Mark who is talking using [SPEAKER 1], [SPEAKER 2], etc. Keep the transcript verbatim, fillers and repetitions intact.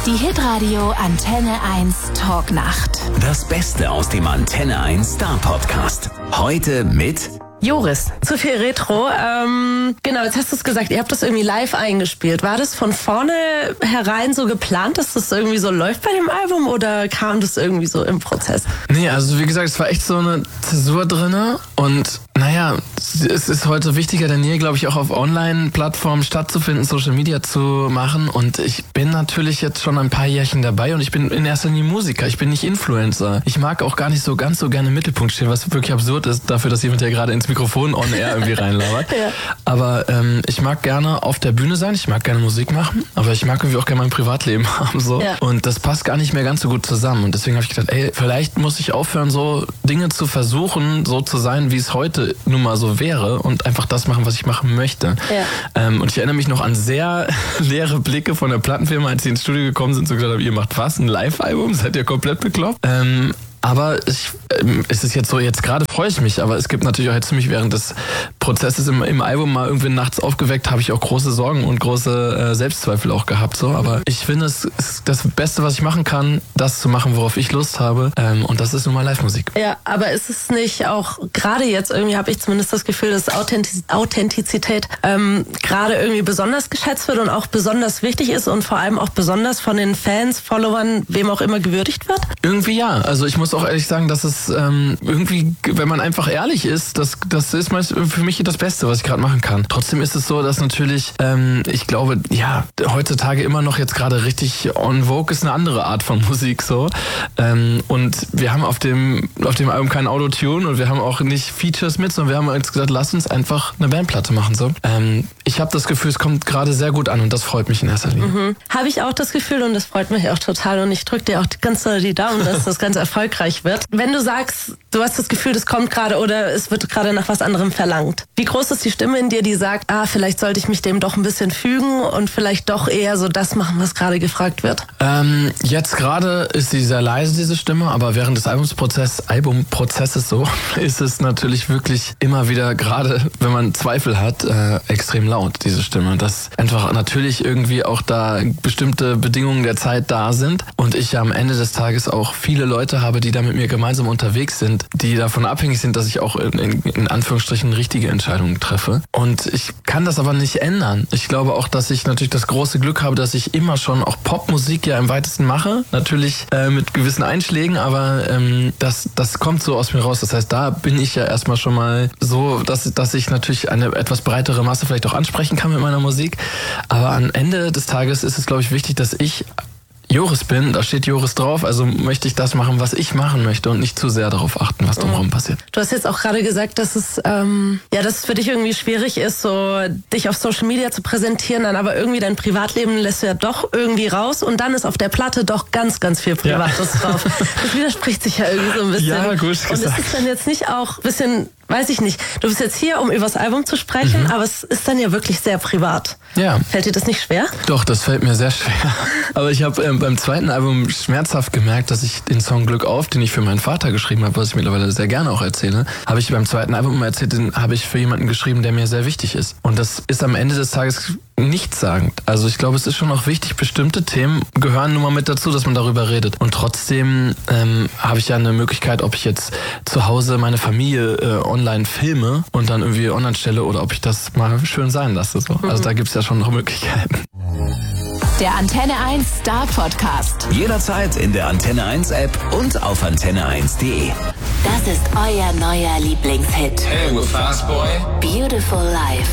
[SPEAKER 1] Die Hitradio Antenne eins Talknacht.
[SPEAKER 2] Das Beste aus dem Antenne eins Star Podcast. Heute mit
[SPEAKER 3] Joris, zu viel Retro. Ähm, genau, jetzt hast du es gesagt, ihr habt das irgendwie live eingespielt. War das von vorne herein so geplant, dass das irgendwie so läuft bei dem Album oder kam das irgendwie so im Prozess?
[SPEAKER 4] Nee, also wie gesagt, es war echt so eine Zäsur drinne und naja, es ist heute wichtiger denn je, glaube ich, auch auf Online-Plattformen stattzufinden, Social Media zu machen und ich bin natürlich jetzt schon ein paar Jährchen dabei und ich bin in erster Linie Musiker, ich bin nicht Influencer. Ich mag auch gar nicht so ganz so gerne im Mittelpunkt stehen, was wirklich absurd ist, dafür, dass jemand ja gerade ins Mikrofon on air irgendwie reinlabert. Ja. Aber ähm, ich mag gerne auf der Bühne sein, ich mag gerne Musik machen, aber ich mag irgendwie auch gerne mein Privatleben haben. So. Ja. Und das passt gar nicht mehr ganz so gut zusammen. Und deswegen habe ich gedacht, ey, vielleicht muss ich aufhören, so Dinge zu versuchen, so zu sein, wie es heute nun mal so wäre und einfach das machen, was ich machen möchte. Ja. Ähm, und ich erinnere mich noch an sehr leere Blicke von der Plattenfirma, als sie ins Studio gekommen sind und so gesagt haben, ihr macht was, ein Live-Album? Seid ihr komplett bekloppt? Ähm, Aber ich, ähm, es ist jetzt so, jetzt gerade freue ich mich, aber es gibt natürlich auch jetzt mich während des Prozesses im, im Album mal irgendwie nachts aufgeweckt, habe ich auch große Sorgen und große äh, Selbstzweifel auch gehabt. So. Aber ich finde, es ist das Beste, was ich machen kann, das zu machen, worauf ich Lust habe. Ähm, und das ist nun mal Live-Musik.
[SPEAKER 3] Ja, aber ist es nicht auch, gerade jetzt irgendwie habe ich zumindest das Gefühl, dass Authentiz- Authentizität ähm, gerade irgendwie besonders geschätzt wird und auch besonders wichtig ist und vor allem auch besonders von den Fans, Followern, wem auch immer gewürdigt wird?
[SPEAKER 4] Irgendwie ja. Also ich muss auch ehrlich sagen, dass es ähm, irgendwie, wenn man einfach ehrlich ist, das, das ist meist für mich das Beste, was ich gerade machen kann. Trotzdem ist es so, dass natürlich, ähm, ich glaube, ja, heutzutage immer noch jetzt gerade richtig on vogue ist eine andere Art von Musik so. Ähm, und wir haben auf dem auf dem Album kein Autotune und wir haben auch nicht Features mit, sondern wir haben jetzt gesagt, lass uns einfach eine Bandplatte machen so. Ähm, ich habe das Gefühl, es kommt gerade sehr gut an und das freut mich in erster Linie.
[SPEAKER 3] Mhm. Habe ich auch das Gefühl und das freut mich auch total und ich drücke dir auch ganz doll die Daumen, dass das ganz erfolgreich wird. Wenn du sagst, du hast das Gefühl, das kommt gerade oder es wird gerade nach was anderem verlangt. Wie groß ist die Stimme in dir, die sagt, ah, vielleicht sollte ich mich dem doch ein bisschen fügen und vielleicht doch eher so das machen, was gerade gefragt wird?
[SPEAKER 4] Ähm, jetzt gerade ist sie sehr leise, diese Stimme, aber während des Albumprozess, Albumprozesses so, ist es natürlich wirklich immer wieder, gerade wenn man Zweifel hat, äh, extrem laut, diese Stimme. Dass einfach natürlich irgendwie auch da bestimmte Bedingungen der Zeit da sind und ich ja am Ende des Tages auch viele Leute habe, die da mit mir gemeinsam unterwegs sind, die davon abhängig sind, dass ich auch in, in, in Anführungsstrichen richtige Entscheidungen treffe. Und ich kann das aber nicht ändern. Ich glaube auch, dass ich natürlich das große Glück habe, dass ich immer schon auch Popmusik ja im weitesten mache. Natürlich äh, mit gewissen Einschlägen, aber ähm, das, das kommt so aus mir raus. Das heißt, da bin ich ja erstmal schon mal so, dass, dass ich natürlich eine etwas breitere Masse vielleicht auch ansprechen kann mit meiner Musik. Aber am Ende des Tages ist es, glaube ich, wichtig, dass ich Joris bin, da steht Joris drauf, also möchte ich das machen, was ich machen möchte und nicht zu sehr darauf achten, was drumherum passiert.
[SPEAKER 3] Du hast jetzt auch gerade gesagt, dass es ähm, ja, dass es für dich irgendwie schwierig ist, so dich auf Social Media zu präsentieren, dann aber irgendwie dein Privatleben lässt du ja doch irgendwie raus und dann ist auf der Platte doch ganz, ganz viel Privates ja. drauf. Das widerspricht sich ja irgendwie so ein bisschen.
[SPEAKER 4] Ja, gut
[SPEAKER 3] gesagt. Und ist es dann jetzt nicht auch ein bisschen, weiß ich nicht, du bist jetzt hier, um über das Album zu sprechen, mhm. aber es ist dann ja wirklich sehr privat.
[SPEAKER 4] Ja.
[SPEAKER 3] Fällt dir das nicht schwer?
[SPEAKER 4] Doch, das fällt mir sehr schwer. Aber ich habe ähm, beim zweiten Album schmerzhaft gemerkt, dass ich den Song Glück auf, den ich für meinen Vater geschrieben habe, was ich mittlerweile sehr gerne auch erzähle, habe ich beim zweiten Album immer erzählt, den habe ich für jemanden geschrieben, der mir sehr wichtig ist. Und das ist am Ende des Tages nichtssagend. Also ich glaube, es ist schon auch wichtig, bestimmte Themen gehören nun mal mit dazu, dass man darüber redet. Und trotzdem ähm, habe ich ja eine Möglichkeit, ob ich jetzt zu Hause meine Familie äh, online filme und dann irgendwie online stelle oder ob ich das mal schön sein lasse. So. Mhm. Also da gibt es ja schon noch Möglichkeiten.
[SPEAKER 1] Der Antenne eins Star Podcast.
[SPEAKER 2] Jederzeit in der Antenne eins App und auf antenne eins punkt de.
[SPEAKER 1] Das ist euer neuer Lieblingshit.
[SPEAKER 5] Hey, we're Fast Boy.
[SPEAKER 1] Beautiful Life.